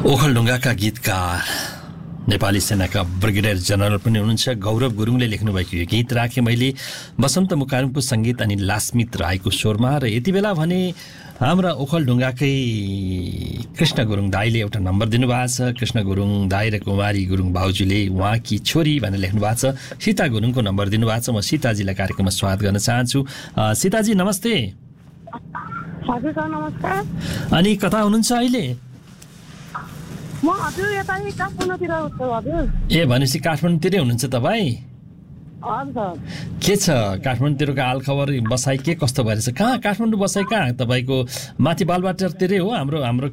ओखलढुङ्गाका गीतकार नेपाली सेनाका brigadier general पनि हुनुहुन्छ गौरव गुरुङले लेख्नुभएको यो गीत राखेँ मैले बसन्त मुकारुङको सङ्गीत अनि लास्मित राईको स्वरमा। र यति बेला भने हाम्रा ओखलढुङ्गाकै कृष्ण गुरुङ दाईले एउटा नम्बर दिनुभएको छ। कृष्ण गुरुङ दाई र कुमारी गुरुङ भाउजूले उहाँकी छोरी भनेर लेख्नु भएको छ। सीता गुरुङको नम्बर दिनुभएको छ। म सीताजीलाई कार्यक्रममा स्वागत गर्न चाहन्छु। सीताजी नमस्ते। हजुर सर नमस्कार। अनि कता हुनुहुन्छ अहिले? म हजुर यता काठमाडौँतिर छु हजुर। ए भनेपछि काठमाडौँतिरै हुनुहुन्छ तपाईँ? हजुर। के छ काठमाडौँतिरको हालखबर बसाइ के कस्तो भइरहेछ? कहाँ काठमाडौँ बसाइ कहाँ? तपाईँको माथि बालबाटरतिरै हो? हाम्रो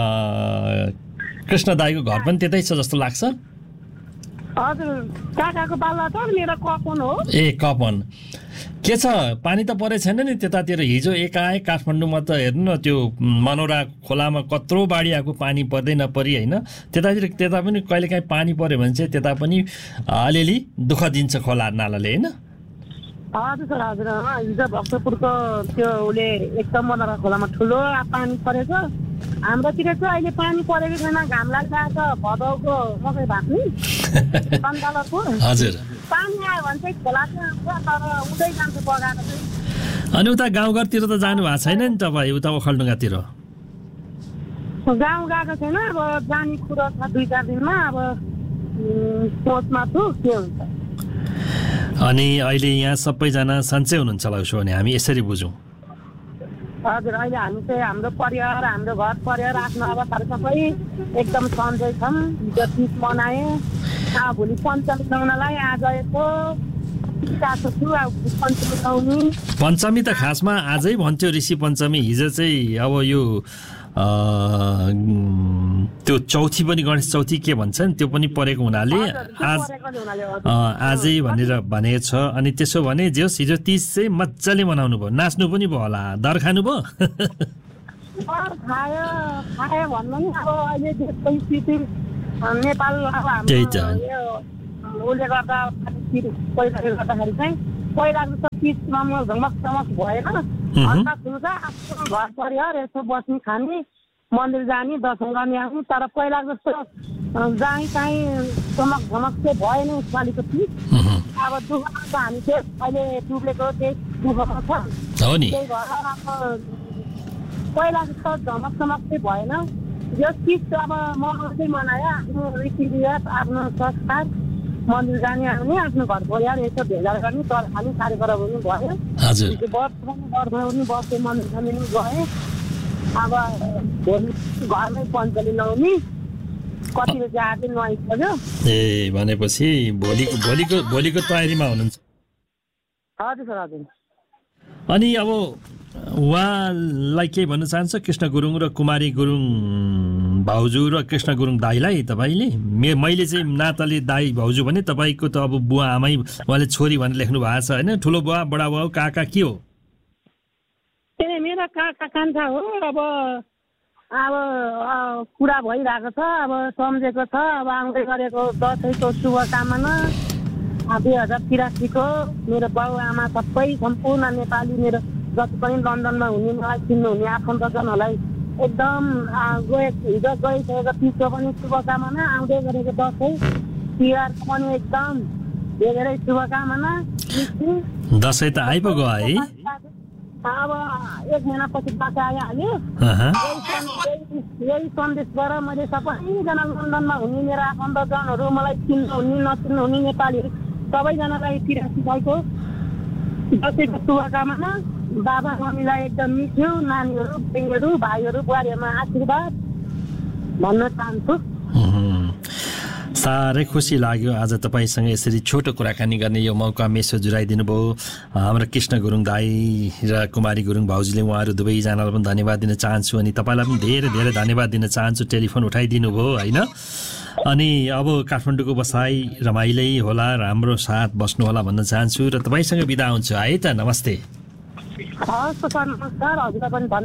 कृष्ण दाईको घर पनि त्यतै छ जस्तो लाग्छ। हजुर काकाको बालबाटर मेरो कपन हो। ए कपन के छ पानी त परे छैन नि त्यतातिर? हिजो एकाएक काठमाडौँमा त हेर्नु न त्यो मनोरा खोलामा कत्रो बाढी आएको पानी पर्दै नपरि होइन? त्यता पनि कहिलेकाहीँ पानी पर्यो भने चाहिँ त्यता पनि अलिअलि दुःख दिन्छ खोला नालाले होइन? हजुर सर हजुर। हिजो भक्तपुरको त्यो उसले एकदम मनोरा खोलामा ठुलो पानी परेछ। हाम्रोतिर चाहिँ अहिले पानी परेको छैन, घाम लाग्छ। भदौको मकै भाग्ने सन्तालको हजुर पानी आयो भने चाहिँ खोला चाहिँ आउँछ तर उठै जान्छ बगाएर चाहिँ। अनि उता गाउँघरतिर त जानु भएको छैन नि तपाईँ? उता ओखलढुङ्गातिर गाउँ गएको छैन। अब जाने कुरो छ 2-4 दिनमा। अब सोचमा छु के हुन्छ। अनि अहिले यहाँ सबैजना सन्चै हुनुहुन्छ होला उसो भने हामी यसरी बुझौँ? हजुर अहिले हामी चाहिँ हाम्रो परिवार हाम्रो घर परिवार आफ्नो अवस्थाहरू सबै एकदम सन्चै छौँ। हिजो तीज मनाएँ। भोलि पञ्चमी ल्याउनलाई आज यसो गएको छु। अब पञ्चमी ल्याउने पञ्चमी त खासमा आजै भन्थ्यो ऋषि पञ्चमी। हिजो चाहिँ अब यो त्यो चौथी पनि गणेश चौथी के भन्छ नि त्यो पनि परेको हुनाले आजै भनेर भनेको छ। अनि त्यसो भने जोस् हिजो तीज चाहिँ मजाले मनाउनु भयो, नाच्नु पनि भयो होला, दर खानु भयो? खायो भन्नु नि अब अहिले परिस्थिति नेपाल अब त्यही त उसले गर्दा पैसाले गर्दाखेरि चाहिँ पहिला जस्तो तीजमा झमक चमक भएन। अन्त खुल्छ आफ्नो घर परिवार यसो बस्ने खाने मन्दिर जाने दर्शन गर्ने आउने। तर पहिला जस्तो जहीँ चाहिँ चमक झमक चाहिँ भएन यसपालिको तीज। अब दुःखमा त हामी चाहिँ अहिले डुबेको त्यही दुःखमा छ। त्यही भएर अब पहिला जस्तो झमक चमक चाहिँ भएन। यो तीज अब मनाउँदै मनायो आफ्नो रीतिरिवाज आफ्नो संस्कार मन्दिर जाने आउने आफ्नो घर परिवार यसो भेला गर्ने तर खाने कार्यक्रम पनि भयो। वर्षमा पनि बस्दै मन्दिर जाने पनि गएँ। अब भोलि घरमै पञ्चमी लाउने कति बजी आएर नुहाइसक्यो। ए भनेपछि भोलिको तयारीमा हुनुहुन्छ? हजुर सर हजुर। अनि अब उहाँलाई के भन्न चाहन्छ कृष्ण गुरुङ र कुमारी गुरुङ भाउजू र कृष्ण गुरुङ दाईलाई तपाईँले? मैले चाहिँ नाताले दाई भाउजू भने तपाईँको त अब बुवा आमै उहाँले छोरी भनेर लेख्नु भएको छ होइन? ठुलो बुवा बडा बुवा काका के हो? मेरो काका कान्छा हो। अब कुरा भइरहेको छ। अब सम्झेको छ। अब आउँदै गरेको दसैँको शुभकामना 2083को मेरो बाउ आमा सबै सम्पूर्ण नेपाली मेरो जति पनि लन्डनमा हुने मलाई चिन्नुहुने आफन्तजनहरूलाई एकदम हिजो गइसकेको तीजको पनि शुभकामना। आउँदै गरेको दसैँ तिहारको पनि एकदम धेरै शुभकामना। दसैँ त आइपुग्यो है? अब 1 महिनापछि दसैँ आइहाल्यो। यही सन्देशबाट मैले सबैजना लन्डनमा हुने मेरो आफन्तजनहरू मलाई चिन्नुहुने नचिन्नुहुने नेपालीहरू सबैजनालाई 83को दसैँको शुभकामना। बाबा मम्मीलाई एकदम मिठो, नानीहरू बहिनीहरू भाइहरू बुहारीहरूमा आशीर्वाद भन्न चाहन्छु। साह्रै खुसी लाग्यो आज तपाईँसँग यसरी छोटो कुराकानी गर्ने यो मौका मेसो जुराइदिनु भयो। हाम्रो कृष्ण गुरुङ दाई र कुमारी गुरुङ भाउजूले उहाँहरू दुवैजनालाई पनि धन्यवाद दिन चाहन्छु। अनि तपाईँलाई पनि धेरै धेरै धन्यवाद दिन चाहन्छु, टेलिफोन उठाइदिनु भयो होइन? अनि अब काठमाडौँको बसाइ रमाइलै होला, राम्रो साथ बस्नु होला भन्न चाहन्छु र तपाईँसँग बिदा हुन्छु है त। नमस्ते।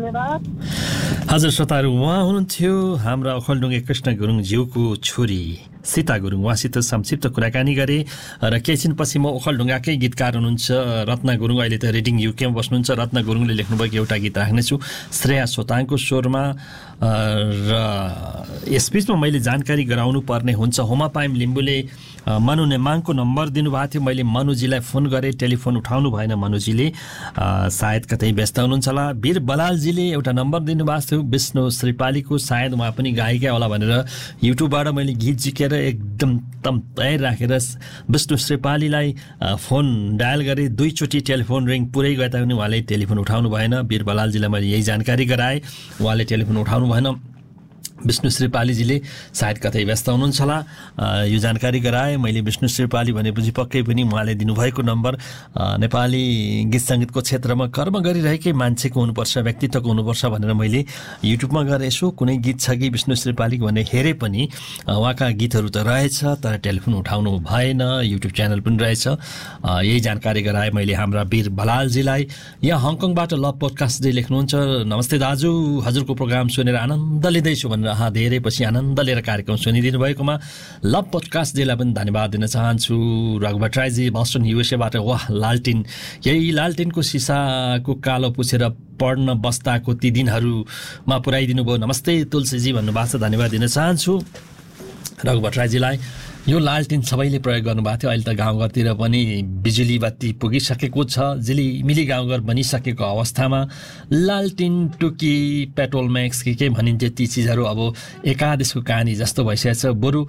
हजुर श्रोताहरू, उहाँ हुनुहुन्थ्यो हाम्रा ओखलढुङ्गे कृष्ण गुरुङ ज्यूको छोरी सीता गुरुङ उहाँसित संक्षिप्त कुराकानी गरेँ र केही छिनपछि म ओखलढुङ्गाकै गीतकार हुनुहुन्छ रत्न गुरुङ, अहिले त रिडिङ युकेमा बस्नुहुन्छ। रत्न गुरुङले लेख्नुभएको एउटा गीत राख्नेछु श्रेया सोताङको स्वरमा। र यसबिचमा मैले जानकारी गराउनु पर्ने हुन्छ। होमा पाइम लिम्बूले मनु नेमाङको नम्बर दिनुभएको थियो। मैले मनुजीलाई फोन गरेँ, टेलिफोन उठाउनु भएन मनुजीले, सायद कतै व्यस्त हुनुहुन्छ होला। वीर बलालजीले एउटा नम्बर दिनुभएको थियो विष्णु श्रीपालीको, सायद उहाँ पनि गायिका होला भनेर युट्युबबाट मैले गीत झिकेर एकदम तयार राखेर विष्णु श्रीपालीलाई फोन डायल गरेँ। 2 चोटि टेलिफोन रिङ पुरै गए तापनि उहाँले टेलिफोन उठाउनु भएन। वीर बलालजीलाई मैले यही जानकारी गराएँ, उहाँले टेलिफोन उठाउनु भएन। विष्णु श्रीपालीजीले सायद कतै व्यस्त हुनुहुन्छ होला, यो जानकारी गराएँ मैले। विष्णु श्रीपाली भनेपछि पक्कै पनि उहाँले दिनुभएको नम्बर नेपाली गीत सङ्गीतको क्षेत्रमा कर्म गरिरहेकै मान्छेको हुनुपर्छ, व्यक्तित्वको हुनुपर्छ भनेर मैले युट्युबमा गएर यसो कुनै गीत छ कि विष्णु श्रीपालीको भने हेरेँ पनि उहाँका गीतहरू त रहेछ, तर टेलिफोन उठाउनु भएन। युट्युब च्यानल पनि रहेछ, यही जानकारी गराएँ मैले हाम्रा वीर बलालजीलाई। यहाँ हङकङबाट लभ पोडकास्टले लेख्नुहुन्छ, नमस्ते दाजु, हजुरको प्रोग्राम सुनेर आनन्द लिँदैछु भनेर धेरै पछि आनन्द लिएर कार्यक्रम सुनिदिनु भएकोमा लभ पोडकास्टजीलाई पनि धन्यवाद दिन चाहन्छु। रघुबट राईजी बस्टन युएसएबाट, वाह लालटिन, यही लालटिनको सिसाको कालो पुछेर पढ्न बस्दाको ती दिनहरूमा पुर्याइदिनु भयो, नमस्ते तुलसीजी भन्नुभएको छ, धन्यवाद दिन चाहन्छु रघुबट राईजीलाई। यो लालटिन सबैले प्रयोग गर्नुभएको थियो। अहिले त गाउँघरतिर पनि बिजुली बत्ती पुगिसकेको छ, झिलिमिली गाउँघर बनिसकेको अवस्थामा लालटिन, टुकी, पेट्रोल म्याक्स के भनिन्थ्यो ती चिजहरू अब एकादेशको कहानी जस्तो भइसकेको छ। बरु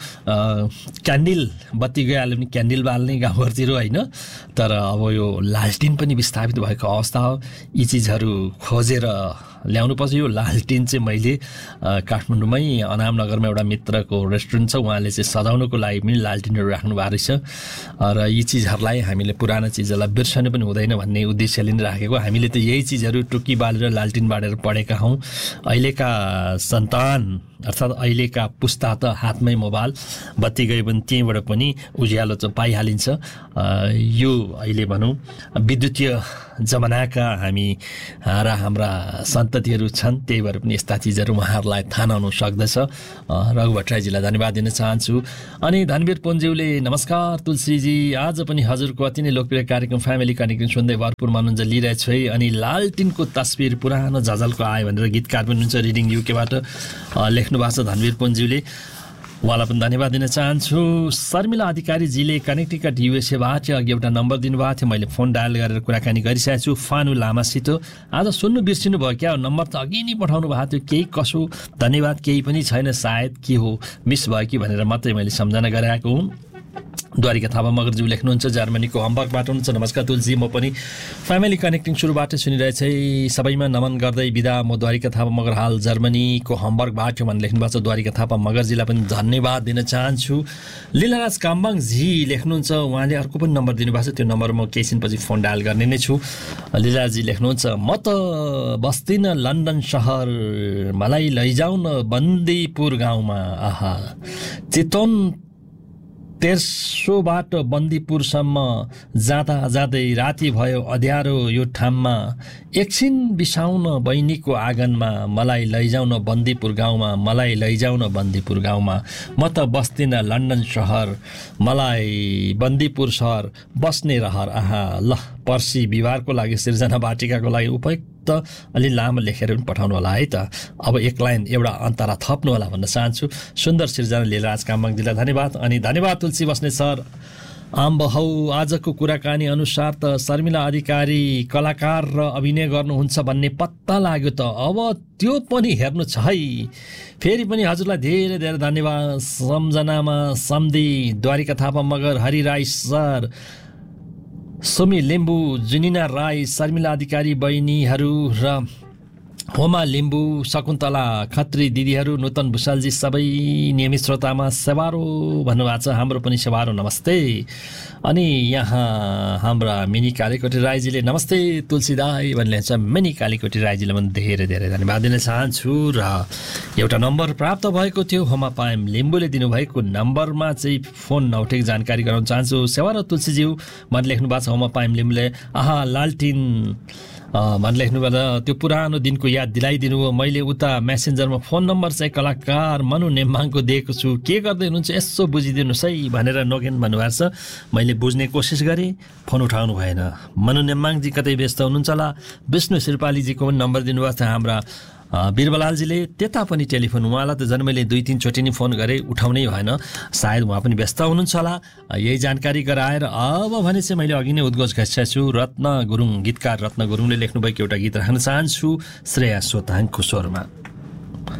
क्यान्डल बत्ती गइहाल्यो भने क्यान्डल बाल्ने गाउँघरतिर होइन, तर अब यो लालटिन पनि विस्थापित भएको अवस्था हो। यी चिजहरू खोजेर ल्याउनुपर्छ। यो लालटिन चाहिँ मैले काठमाडौँमै अनामनगरमा एउटा मित्रको रेस्टुरेन्ट छ, उहाँले चाहिँ सजाउनको लागि पनि लालटिनहरू राख्नु भएको रहेछ। र यी चिजहरूलाई हामीले पुरानो चिजहरूलाई बिर्सनु पनि हुँदैन भन्ने उद्देश्यले नै राखेको। हामीले त यही चिजहरू टुकी बालेर लालटिन बालेर पढेका हौँ। अहिलेका सन्तान अर्थात् अहिलेका पुस्ता त हातमै मोबाइल, बत्ती गयो भने त्यहीँबाट पनि उज्यालो चाहिँ पाइहालिन्छ। यो अहिले भनौँ विद्युतीय जमानाका हामी र हाम्रा सन्ततिहरू छन्, त्यही भएर पनि यस्ता चिजहरू उहाँहरूलाई थाहा नहुन सक्दछ। रघु भट्टराईजीलाई धन्यवाद दिन चाहन्छु। अनि धनवीर पन्ज्यूले नमस्कार तुलसीजी, आज पनि हजुरको अति नै लोकप्रिय कार्यक्रम फ्यामिली कनेक्टिङ सुन्दै भरपुर मनोरञ्जन लिइरहेछु है। अनि लालटिनको तस्बिर पुरानो झझल्को आयो भनेर गीतकार पनि हुनुहुन्छ रिडिङ युकेबाट लेख्नु भएको छ धनवीर पन्ज्यूले, उहाँलाई पनि धन्यवाद दिन चाहन्छु। शर्मिला अधिकारीजीले कनेक्टिकट युएसएबाट अघि एउटा नम्बर दिनुभएको थियो, मैले फोन डायल गरेर कुराकानी गरिसकेको छु फानु लामासित। आज सुन्नु बिर्सिनु भयो क्या, नम्बर त अघि नै पठाउनु भएको थियो, केही कसो धन्यवाद केही पनि छैन, सायद के हो मिस भयो कि भनेर मात्रै मैले सम्झना गराएको हुँ। द्वारिका थापा मगरज्यू लेख्नुहुन्छ जर्मनीको हम्बर्गबाट हुनुहुन्छ, नमस्कार तुलसी, म पनि फ्यामिली कनेक्टिङ सुरुबाटै सुनिरहेछ है, सबैमा नमन गर्दै बिदा, म द्वारिका थापा मगर हाल जर्मनीको हम्बर्गबाट भनेर लेख्नुभएको छ। द्वारिका थापा मगरजीलाई पनि धन्यवाद दिन चाहन्छु। लीलाराज काम्बाङजी लेख्नुहुन्छ, उहाँले अर्को पनि नम्बर दिनुभएको छ, त्यो नम्बर म केही छिनपछि फोन डायल गर्ने नै छु। लीलाजी लेख्नुहुन्छ, म त बस्दिनँ लन्डन सहर, मलाई लैजाउँ न बन्दीपुर गाउँमा, आहा चितवन तेर्सोबाट बन्दीपुरसम्म जाँदा जाँदै राति भयो अँध्यारो यो ठाममा, एकछिन बिसाउन बहिनीको आँगनमा, मलाई लैजाउन बन्दीपुर गाउँमा, मलाई लैजाउन बन्दीपुर गाउँमा, म त बस्दिनँ लन्डन सहर, मलाई बन्दीपुर सहर बस्ने रहर, आहा ल पर्सि बिहिबारको लागि सिर्जना बाटिकाको लागि उपयुक्त अलि लामो लेखेर पनि पठाउनु होला है त। अब एक लाइन एउटा अन्तरा थप्नु होला भन्न चाहन्छु। सुन्दर सिर्जना लीलाराज काम्बाङजीलाई धन्यवाद। अनि धन्यवाद तुलसी बस्ने सर। आम्बहौ आजको कुराकानी अनुसार त शर्मिला अधिकारी कलाकार र अभिनय गर्नुहुन्छ भन्ने पत्ता लाग्यो त, अब त्यो पनि हेर्नु छ है। फेरि पनि हजुरलाई धेरै धेरै धन्यवाद। सम्झनामा सम्धी, द्वारिका थापा मगर, हरि राई सर, सुमी लिम्बू, जुनिना राई, शर्मिला अधिकारी बहिनीहरू र होमा लिम्बू, शकुन्तला खत्री दिदीहरू, नूतन भुषालजी, सबै नियमित श्रोतामा सेवारो भन्नुभएको छ, हाम्रो पनि सेवारो नमस्ते। अनि यहाँ हाम्रा मिनी कालीकोटी राईजीले नमस्ते तुलसी दाई भन्नुहुन्छ, मिनी कालीकोटी राईजीलाई पनि धेरै धेरै धन्यवाद दिन चाहन्छु। र एउटा नम्बर प्राप्त भएको थियो, होमा पायम लिम्बूले दिनुभएको नम्बरमा चाहिँ फोन नउठेको जानकारी गराउन चाहन्छु। सेवारो तुलसीज्यू भनेर लेख्नु भएको छ होमा पायम लिम्बूले, आहा लालटिन भनेर लेख्नुभयो त्यो पुरानो दिनको याद दिलाइदिनु हो। मैले उता मेसेन्जरमा फोन नम्बर चाहिँ कलाकार मनु नेम्बाङको दिएको छु, के गर्दै हुनुहुन्छ यसो बुझिदिनुहोस् है भनेर नोगेन भन्नुभएको छ। मैले बुझ्ने कोसिस गरेँ, फोन उठाउनु भएन। मनु नेम्बाङजी कतै व्यस्त हुनुहुन्छ होला। विष्णु श्रीपालीजीको पनि नम्बर दिनुभएको छ हाम्रा बिरबलालजीले, त्यता पनि टेलिफोन, उहाँलाई त झन् मैले 2-3 चोटि नै फोन गरेँ, उठाउनै भएन, सायद उहाँ पनि व्यस्त हुनुहुन्छ होला। यही जानकारी गराएर अब भने चाहिँ मैले अघि नै उद्घोष गरिसकेको छु। रत्न गुरुङ, गीतकार रत्न गुरुङले लेख्नुभएको एउटा गीत राख्न चाहन्छु, श्रेया सोताङको स्वरमा।